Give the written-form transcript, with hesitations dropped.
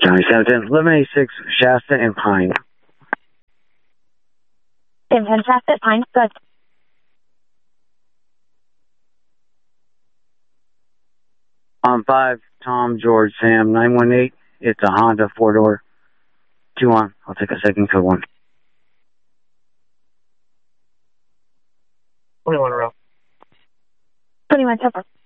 County 710, 1186 Shasta and Pine. 710 Shasta, Pine, good. On 5, Tom, George, Sam, 918. It's a Honda 4-door. 2 on. I'll take a second code 1. 21 row. 21 Topper.